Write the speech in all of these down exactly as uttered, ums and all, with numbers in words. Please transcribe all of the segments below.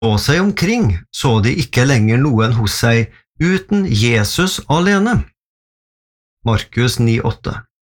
så seg omkring, så de ikke lenger noen hos seg uten Jesus alene. Markus ni åtte.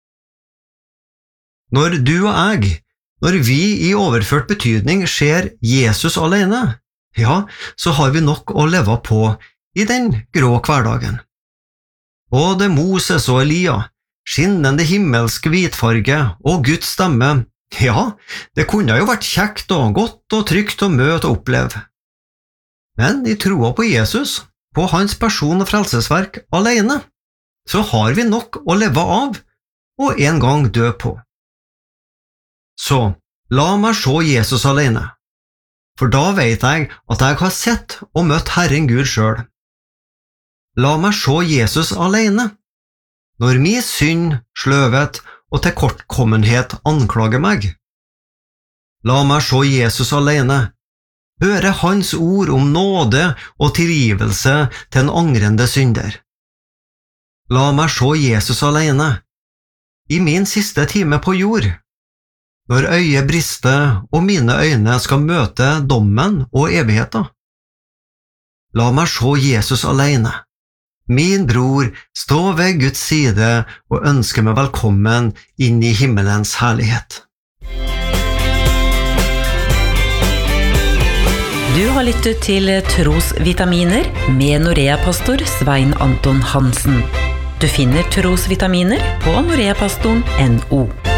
Når du og jeg, når vi i overført betydning ser Jesus alene, ja, så har vi nok å leve på i den grå hverdagen. Både Moses og Elia, skinnende himmelsk hvitfarge og Guds stemme, ja, det kunne jo vært kjekt og godt og trygt å møte og oppleve. Men i troa på Jesus, på hans person og frelsesverk alene, så har vi nok å leve av og en gang dø på. Så la meg se Jesus alene, for da vet jeg at jeg har sett og møtt Herren Gud selv. La meg se Jesus alene, når min synd, sløvet og tilkortkommenhet anklager meg. La meg se Jesus alene, høre hans ord om nåde og tilgivelse til en angrende synder. La meg se Jesus alene, i min siste time på jord, når øyet brister og mine øyne skal møte dommen og evigheten. La meg se Jesus alene, min bror stå ved Guds side og ønske meg velkommen inn i himmelens herlighet. Du har lyttet til Trosvitaminer med Norea-pastor Svein Anton Hansen. Du finner Trosvitaminer på noreapastoren punktum no.